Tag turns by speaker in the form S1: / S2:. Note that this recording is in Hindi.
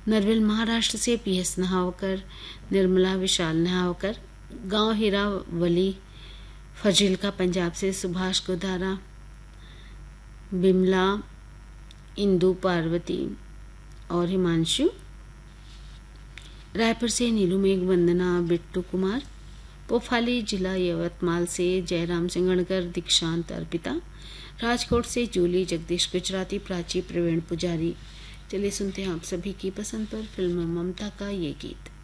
S1: नरविल महाराष्ट्र से PS नहावकर, निर्मला विशाल नहावकर, गांव हीरावली फजीलका पंजाब से सुभाष गोदारा, बिमला, इंदु पार्वती और हिमांशु, रायपुर से नीलू मेघ वंदना, बिट्टू कुमार, पोफाली जिला यवतमाल से जयराम सिंगणकर, दीक्षांत अर्पिता, राजकोट से जूली, जगदीश गुजराती, प्राची, प्रवीण पुजारी। चलिए सुनते हैं आप सभी की पसंद पर फिल्म ममता का ये गीत।